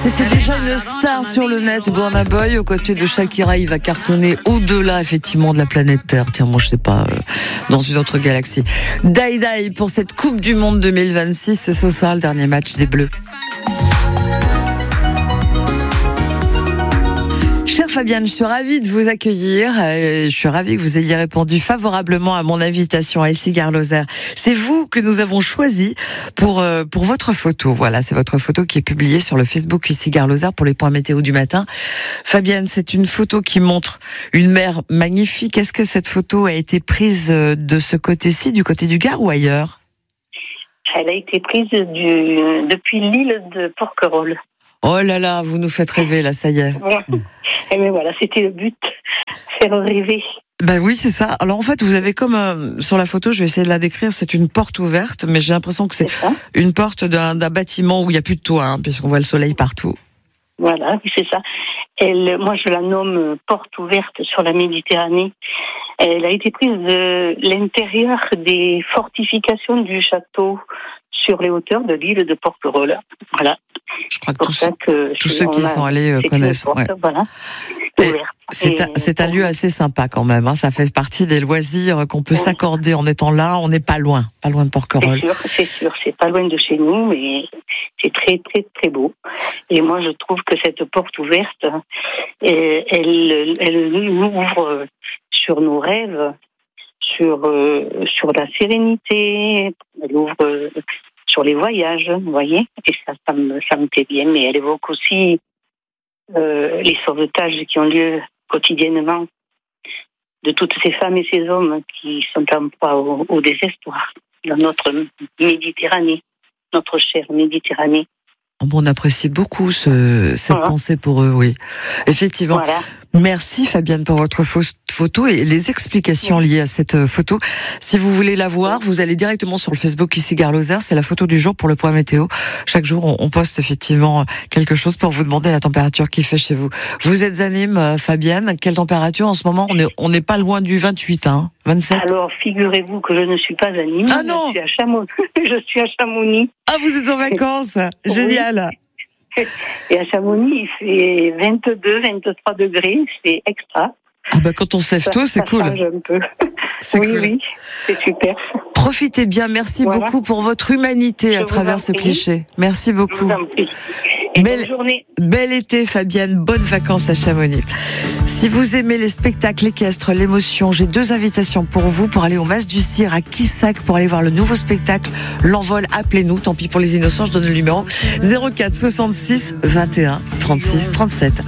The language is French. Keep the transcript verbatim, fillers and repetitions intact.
C'était déjà une star sur le net, Burna Boy, aux côtés de Shakira. Il va cartonner au-delà, effectivement, de la planète Terre. Tiens, moi, je sais pas, euh, dans une autre galaxie. Die Die pour cette Coupe du Monde deux mille vingt-six. C'est ce soir le dernier match des Bleus. Chère Fabienne, je suis ravie de vous accueillir. Je suis ravie que vous ayez répondu favorablement à mon invitation à Essigars-Lozère. C'est vous que nous avons choisi pour pour votre photo. Voilà, c'est votre photo qui est publiée sur le Facebook Essigars-Lozère pour les points météo du matin. Fabienne, c'est une photo qui montre une mer magnifique. Est-ce que cette photo a été prise de ce côté-ci, du côté du Gard ou ailleurs? Elle a été prise du, depuis l'île de Porquerolles. Oh là là, vous nous faites rêver, là, ça y est. Et mais voilà, c'était le but, faire rêver. Ben oui, c'est ça. Alors en fait, vous avez comme euh, sur la photo, je vais essayer de la décrire, c'est une porte ouverte, mais j'ai l'impression que c'est, c'est une porte d'un, d'un bâtiment où il n'y a plus de toit, hein, puisqu'on voit le soleil partout. Voilà, c'est ça. Elle, moi, je la nomme porte ouverte sur la Méditerranée. Elle a été prise de l'intérieur des fortifications du château sur les hauteurs de l'île de Porquerolles. Voilà. Je crois que tous, que tous ceux qui y sont allés euh, connaissent. Porte, ouais. Voilà. C'est, un, c'est un lieu assez sympa quand même. Hein. Ça fait partie des loisirs qu'on peut oui. s'accorder en étant là. On n'est pas loin, pas loin de Porquerolles. C'est sûr, c'est sûr. C'est pas loin de chez nous, mais c'est très, très, très beau. Et moi, je trouve que cette porte ouverte, elle, elle, elle nous ouvre sur nos rêves, sur, euh, sur la sérénité. Elle ouvre euh, sur les voyages, vous voyez. Et ça, ça me, ça me plaît bien. Mais elle évoque aussi euh, les sauvetages qui ont lieu quotidiennement de toutes ces femmes et ces hommes qui sont en proie au, au désespoir dans notre Méditerranée, notre chère Méditerranée. On apprécie beaucoup ce, cette voilà. pensée pour eux, oui. Effectivement. Voilà. Merci Fabienne pour votre photo et les explications liées à cette photo. Si vous voulez la voir, vous allez directement sur le Facebook Essigars-Lozère. C'est la photo du jour pour le point météo. Chaque jour, on poste effectivement quelque chose pour vous demander la température qu'il fait chez vous. Vous êtes à Nîmes, Fabienne. Quelle température en ce moment? On est, on n'est pas loin du vingt-huit, hein, vingt-sept. Alors, figurez-vous que je ne suis pas à Nîmes. Ah non! Je suis à Chamonix. je suis à Chamonix. Ah, vous êtes en vacances. Génial. Oui. Et à Chamonix, il fait vingt-deux, vingt-trois degrés, c'est extra. Ah bah quand on se lève tôt, c'est ça cool. Change un peu. C'est oui, cool. oui, c'est super. Profitez bien, merci voilà. beaucoup pour votre humanité Je à travers ce cliché. Merci beaucoup. Je vous en prie. Et belle, bonne journée. Bel été, Fabienne. Bonnes vacances à Chamonix. Si vous aimez les spectacles équestres, l'émotion, j'ai deux invitations pour vous pour aller au Mas du Cire à Quissac pour aller voir le nouveau spectacle L'Envol. Appelez-nous. Tant pis pour les innocents, je donne le numéro zéro quatre soixante-six vingt et un trente-six trente-sept.